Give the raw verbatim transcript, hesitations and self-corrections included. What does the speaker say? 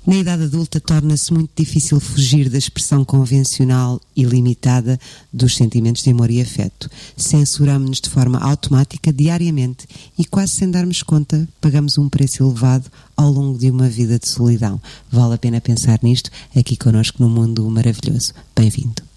Na idade adulta torna-se muito difícil fugir da expressão convencional e limitada dos sentimentos de amor e afeto. Censuramos-nos de forma automática diariamente e quase sem darmos conta pagamos um preço elevado ao longo de uma vida de solidão. Vale a pena pensar nisto aqui connosco no Mundo Maravilhoso. Bem-vindo.